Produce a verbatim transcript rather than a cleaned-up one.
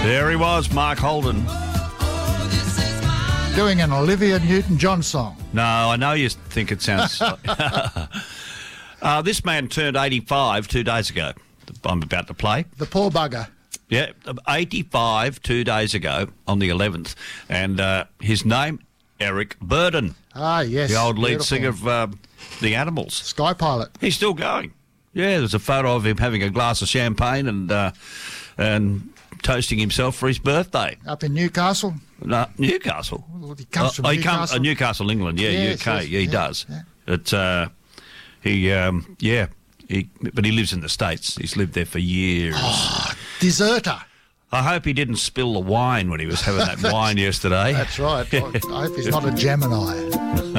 There he was, Mark Holden. Doing an Olivia Newton-John song. No, I know you think it sounds... uh, this man turned eighty-five two days ago. I'm about to play. The poor bugger. Yeah, eighty-five two days ago on the eleventh. And uh, his name, Eric Burdon. Ah, yes. The old lead beautiful. singer of uh, The Animals. Sky Pilot. He's still going. Yeah, there's a photo of him having a glass of champagne and uh, and toasting himself for his birthday. Up in Newcastle. No, Newcastle. Well, he comes from oh, Newcastle. He comes, uh, Newcastle, England. Yeah, Yes, U K. yes, yeah, he yeah, does. yeah. But uh, he, um, yeah, he, but he lives in the States. He's lived there for years. Oh, deserter. I hope he didn't spill the wine when he was having that wine yesterday. That's right. I hope he's not a Gemini.